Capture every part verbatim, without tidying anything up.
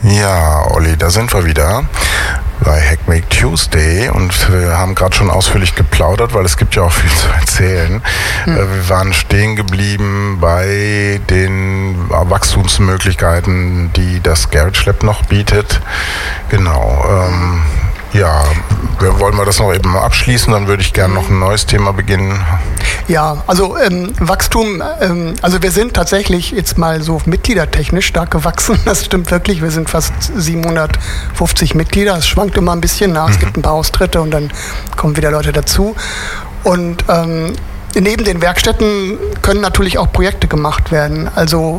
Ja, Olli, da sind wir wieder bei Hackmake Tuesday und wir haben gerade schon ausführlich geplaudert, weil es gibt ja auch viel zu erzählen. Mhm. Wir waren stehen geblieben bei den Wachstumsmöglichkeiten, die das GarageLab noch bietet. Genau. Ähm, ja, wollen wir das noch eben abschließen, dann würde ich gerne noch ein neues Thema beginnen. Ja, also ähm, Wachstum, ähm, also wir sind tatsächlich jetzt mal so mitgliedertechnisch stark gewachsen, das stimmt wirklich, wir sind fast siebenhundertfünfzig Mitglieder, es schwankt immer ein bisschen nach, mhm. es gibt ein paar Austritte und dann kommen wieder Leute dazu und ähm, neben den Werkstätten können natürlich auch Projekte gemacht werden, also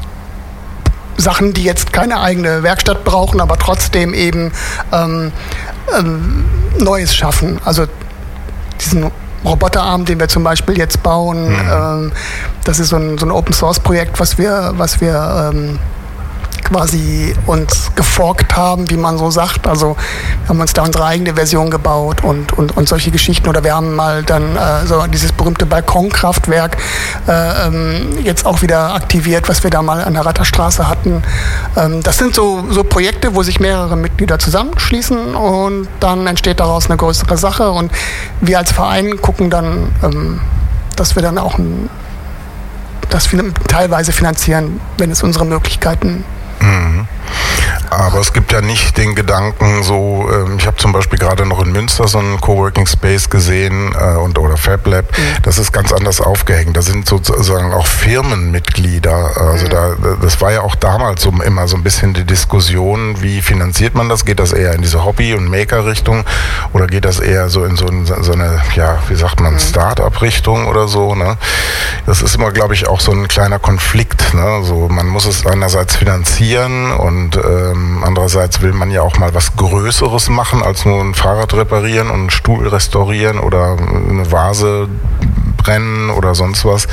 Sachen, die jetzt keine eigene Werkstatt brauchen, aber trotzdem eben ähm, ähm, Neues schaffen. Also diesen Roboterarm, den wir zum Beispiel jetzt bauen, mhm. ähm, das ist so ein, so ein Open-Source-Projekt, was wir, was wir ähm, quasi uns geforkt haben, wie man so sagt. Also wir haben uns da unsere eigene Version gebaut und, und, und solche Geschichten. Oder wir haben mal dann äh, so dieses berühmte Balkonkraftwerk äh, ähm, jetzt auch wieder aktiviert, was wir da mal an der Ratterstraße hatten. Ähm, das sind so, so Projekte, wo sich mehrere Mitglieder zusammenschließen und dann entsteht daraus eine größere Sache. Und wir als Verein gucken dann, ähm, dass wir dann auch ein, das teilweise finanzieren, wenn es unsere Möglichkeiten Mhm. Aber es gibt ja nicht den Gedanken so, äh, ich habe zum Beispiel gerade noch in Münster so einen Coworking Space gesehen äh, und, oder Fab Lab, mhm. das ist ganz anders aufgehängt. Da sind sozusagen auch Firmenmitglieder, also mhm. da, das war ja auch damals so immer so ein bisschen die Diskussion, wie finanziert man das? Geht das eher in diese Hobby- und Maker-Richtung oder geht das eher so in so, ein, so eine, ja, wie sagt man, mhm. Start-up-Richtung oder so, ne? Das ist immer, glaube ich, auch so ein kleiner Konflikt, ne? So, man muss es einerseits finanzieren und ähm, andererseits will man ja auch mal was Größeres machen, als nur ein Fahrrad reparieren und einen Stuhl restaurieren oder eine Vase brennen oder sonst was.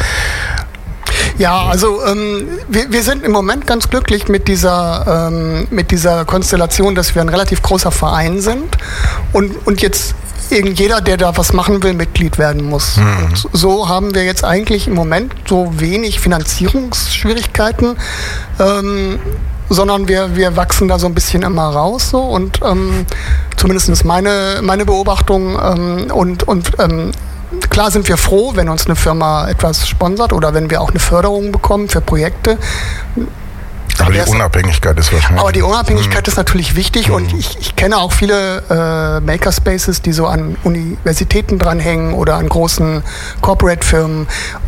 Ja, also ähm, wir, wir sind im Moment ganz glücklich mit dieser, ähm, mit dieser Konstellation, dass wir ein relativ großer Verein sind und, und jetzt jeder, der da was machen will, Mitglied werden muss. Mhm. Und so haben wir jetzt eigentlich im Moment so wenig Finanzierungsschwierigkeiten, ähm, sondern wir, wir wachsen da so ein bisschen immer raus so und ähm, zumindest ist meine, meine Beobachtung ähm, und, und ähm, klar sind wir froh, wenn uns eine Firma etwas sponsert oder wenn wir auch eine Förderung bekommen für Projekte. Aber die Unabhängigkeit ist wahrscheinlich. Aber die Unabhängigkeit mhm. ist natürlich wichtig mhm. und ich, ich kenne auch viele äh, Makerspaces, die so an Universitäten dranhängen oder an großen Corporate-Firmen.